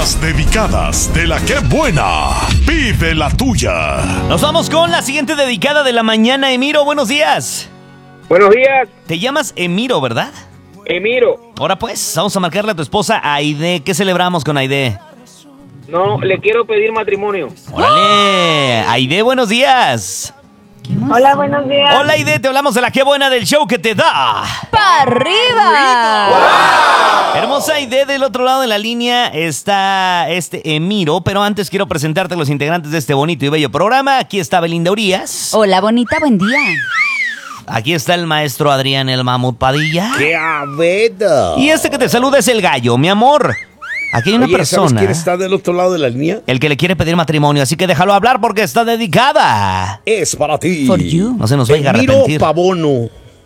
Las dedicadas de la que buena. Pide la tuya. Nos vamos con la siguiente dedicada de la mañana. Emiro, buenos días. Buenos días, Te llamas Emiro, ¿verdad? Emiro. Ahora pues, vamos a marcarle a tu esposa Aide. ¿Qué celebramos con Aide? No, le quiero pedir matrimonio. ¡Órale! Aide, buenos días. Hola, buenos días. Hola Aide, te hablamos de la que buena del show que te da. ¡Para arriba! Hermosa Aide, del otro lado de la línea está Emiro, pero antes quiero presentarte a los integrantes de este bonito y bello programa. Aquí está Belinda Urias. Hola, bonita, buen día. Aquí está el maestro Adrián el Mamut Padilla. ¡Qué abedo! Y este que te saluda es el gallo, mi amor. Aquí hay una Oye, persona. ¿sabes quién está del otro lado de la línea? El que le quiere pedir matrimonio, así que déjalo hablar porque está dedicada. Es para ti. For you. No se nos vaya a Emiro arrepentir. Pavono.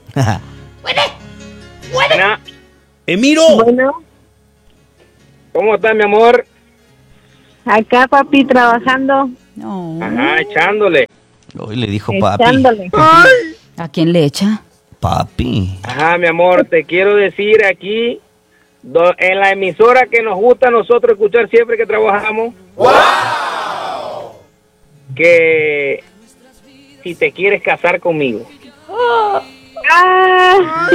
Buena. Emiro. Bueno, ¿Cómo estás, mi amor? acá papi trabajando, No. Ajá, echándole. Hoy le dijo papi. echándole. ¿A quién le echa? Papi. Ajá, mi amor, te quiero decir aquí, en la emisora que nos gusta a nosotros escuchar siempre que trabajamos, que si te quieres casar conmigo. Ah.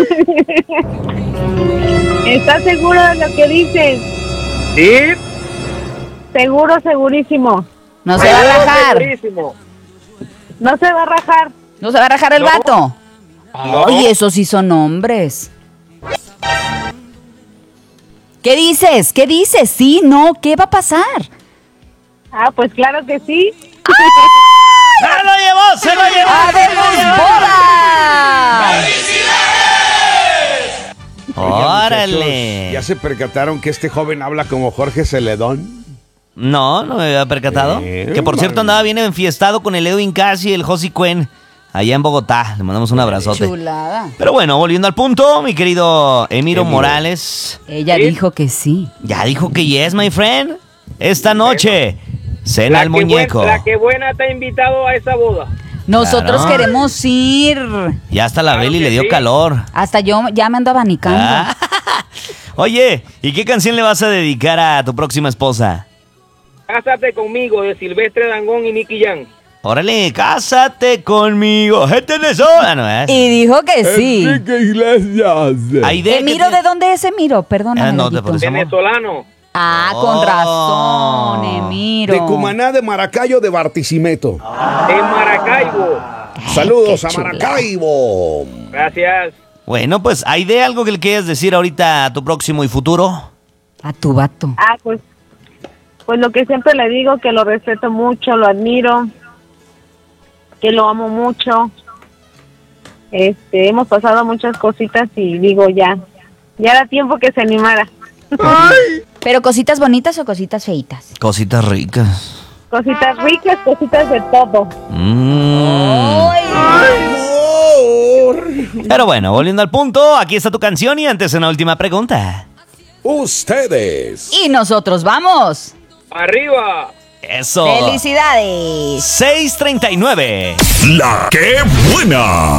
¿Estás seguro de lo que dices? ¿Sí? Seguro, segurísimo. No se va a rajar. Segurísimo. No se va a rajar. No se va a rajar el No. vato. No. Oye, esos sí son hombres. ¿Qué dices? ¿Qué dices? Sí, no, ¿qué va a pasar? Ah, pues claro que sí. ¡Se lo llevó! ¡Se lo llevó! ¡Habemos boda! ¡Órale! ¿Ya se percataron que este joven habla como Jorge Celedón? No me había percatado. Que por cierto andaba bien enfiestado con el Edwin Cass y el Josi Cuen allá en Bogotá. Le mandamos un abrazote. Chulada. Pero bueno, volviendo al punto, mi querido Emiro Morales. Ella dijo que sí. Ya dijo que yes, my friend. Esta noche, cena al muñeco. La que buena te ha invitado a esa boda. Nosotros Claro. queremos ir. Ya hasta la Claro Beli que le dio sí. calor. Hasta yo ya me ando abanicando. Ah. Oye, ¿y qué canción le vas a dedicar a tu próxima esposa? Cásate conmigo, de Silvestre Dangond y Nicky Jam. Órale, cásate conmigo. Gente de eso. Ah, no es. Y dijo que sí. Iglesias. Aide, Emiro, ¿de dónde es Emiro? Perdóname. No te Gallito. pones- Venezolano. Ah, Oh. con razón, Emiro. De Cumaná, de Maracayo, de Barquisimeto. En Maracaibo. Saludos qué a chula. Maracaibo. Gracias. Bueno, pues, Aide, ¿algo que le quieras decir ahorita a tu próximo y futuro? A tu vato. Ah, pues lo que siempre le digo, que lo respeto mucho, lo admiro, que lo amo mucho. Hemos pasado muchas cositas y digo ya era tiempo que se animara. ¿Pero cositas bonitas o cositas feitas? Cositas ricas. Cositas ricas, cositas de todo. Pero bueno, volviendo al punto, aquí está tu canción y antes una última pregunta. Ustedes. Y nosotros vamos. Arriba. Eso. ¡Felicidades! 6:39. La que buena.